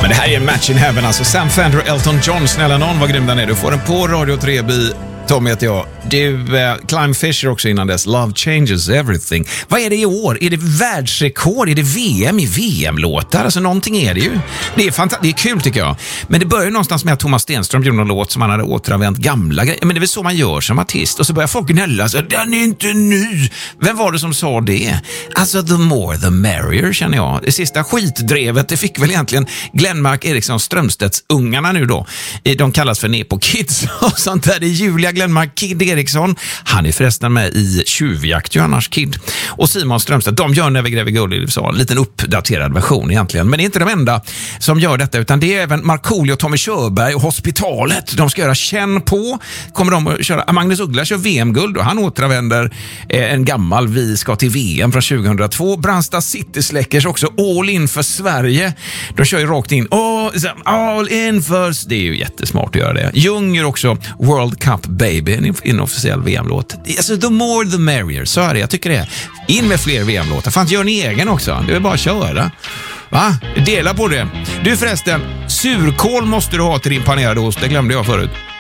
Men det här är en match in heaven, alltså Sam Fender och Elton John. Snälla någon, vad grym den är. Du får den på Radio 3B. Tommy heter jag. Du, Climb Fisher också innan dess. Love changes everything. Vad är det i år? Är det världsrekord? Är det VM i VM-låtar? Alltså någonting är det ju. Det är kul tycker jag. Men det börjar ju någonstans med att Thomas Stenström gjorde en låt som han hade återanvänt gamla grejer. Men det är väl så man gör som artist. Och så börjar folk gnälla. Så, den är inte ny. Vem var det som sa det? Alltså the more the merrier, känner jag. Det sista skitdrevet, det fick väl egentligen Glenmark Eriksson Strömstedts ungarna nu då. De kallas för Nepo Kids och sånt där. Det är Julia Glenmark Kid Eriksson. Han är förresten med i Tjuvjakt, Johannars Kid. Och Simon Strömstedt, de gör När vi gräver guld i USA. En liten uppdaterad version egentligen. Men det är inte de enda som gör detta, utan det är även Markoolio och Tommy Körberg och Hospitalet. De ska göra Känn på. Kommer de att köra. Magnus Uggla kör VM-guld och han återanvänder en gammal Vi ska till VM från 2002. Brandsta City Släckers också all in för Sverige. De kör ju rakt in. All in för... Det är ju jättesmart att göra det. Jung gör också World Cup Baby, en inofficiell VM-låt. Alltså, the more the merrier. Så är det, jag tycker det. In med fler VM-låtar. Fan, gör ni egen också. Det är bara att köra. Va? Dela på det. Du förresten, surkål måste du ha till din panerade ost. Det glömde jag förut.